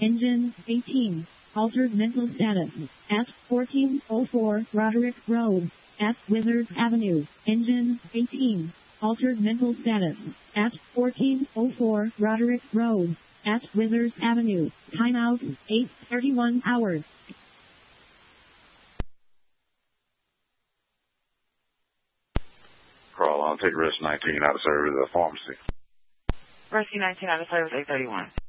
Engine 18. Altered mental status. At 1404 Roderick Road. At Wizards Avenue. Engine 18. Altered mental status. At 1404 Roderick Road. At Wizards Avenue. Timeout 8:31 hours. Carl, I'll take risk 19 out of service at the pharmacy. Rescue 19 out of service 831.